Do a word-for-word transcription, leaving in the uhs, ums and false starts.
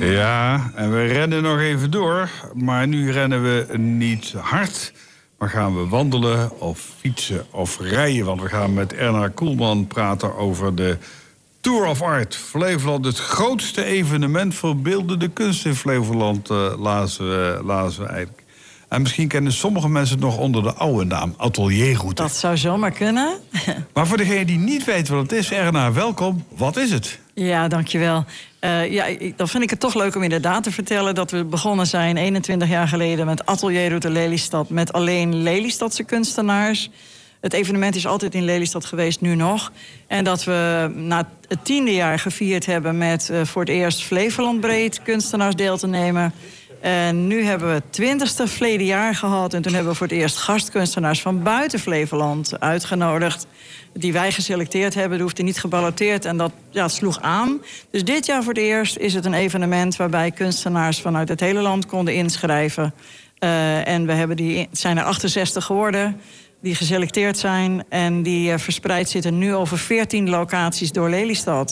Ja, en we rennen nog even door. Maar nu rennen we niet hard. Maar gaan we wandelen of fietsen of rijden. Want we gaan met Erna Koelman praten over de Tour of Art. Flevoland, het grootste evenement voor beeldende kunst in Flevoland, uh, lazen, we, lazen we eigenlijk. En misschien kennen sommige mensen het nog onder de oude naam, Atelierroute. Dat zou zomaar kunnen. Maar voor degene die niet weet wat het is, Erna, welkom. Wat is het? Ja, dankjewel. Uh, ja, dan vind ik het toch leuk om inderdaad te vertellen dat we begonnen zijn eenentwintig jaar geleden met Atelierroute Lelystad, met alleen Lelystadse kunstenaars. Het evenement is altijd in Lelystad geweest, nu nog. En dat we na het tiende jaar gevierd hebben met uh, voor het eerst Flevolandbreed kunstenaars deel te nemen. En nu hebben we het twintigste verleden jaar gehad. En toen hebben we voor het eerst gastkunstenaars van buiten Flevoland uitgenodigd. Die wij geselecteerd hebben. Er hoefde niet geballoteerd en dat ja, sloeg aan. Dus dit jaar voor het eerst is het een evenement waarbij kunstenaars vanuit het hele land konden inschrijven. Uh, en we hebben die, het zijn er achtenzestig geworden die geselecteerd zijn. En die uh, verspreid zitten nu over veertien locaties door Lelystad.